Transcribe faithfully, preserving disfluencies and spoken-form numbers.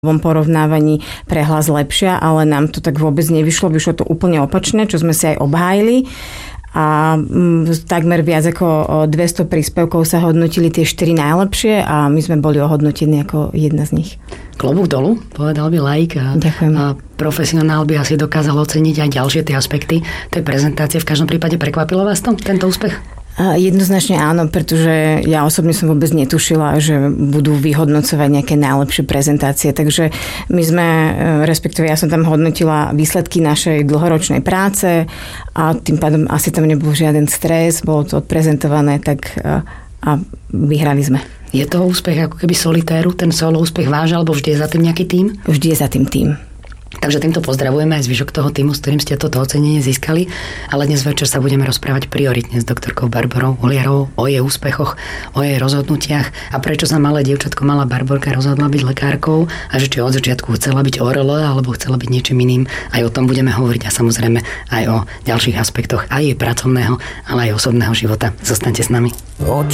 V porovnávaní prehlas lepšia, ale nám to tak vôbec nevyšlo. Vyšlo to úplne opačné, čo sme si aj obhájili. A takmer viac ako dvesto príspevkov sa hodnotili tie štyri najlepšie a my sme boli ohodnotení ako jedna z nich. Klobúk dolu, povedal by laik. A, a profesionál by asi dokázal oceniť aj ďalšie tie aspekty tej prezentácie. V každom prípade prekvapilo vás to, tento úspech? Jednoznačne áno, pretože ja osobne som vôbec netušila, že budú vyhodnocovať nejaké najlepšie prezentácie. Takže my sme, respektíve ja som tam hodnotila výsledky našej dlhoročnej práce a tým pádom asi tam nebol žiaden stres, bolo to odprezentované, tak a vyhrali sme. Je to úspech ako keby solitéru, ten solo úspech váš, alebo vždy je za tým nejaký tím? Vždy je za tým tím. Takže týmto pozdravujeme aj zvyšok toho týmu, s ktorým ste toto ocenenie získali, ale dnes večer sa budeme rozprávať prioritne s doktorkou Barborou Oliarovou o jej úspechoch, o jej rozhodnutiach a prečo sa malé dievčatko, malá Barborka rozhodla byť lekárkou a že či od začiatku chcela byť O R L alebo chcela byť niečím iným. Aj o tom budeme hovoriť a samozrejme aj o ďalších aspektoch aj jej pracovného, ale aj osobného života. Zostaňte s nami.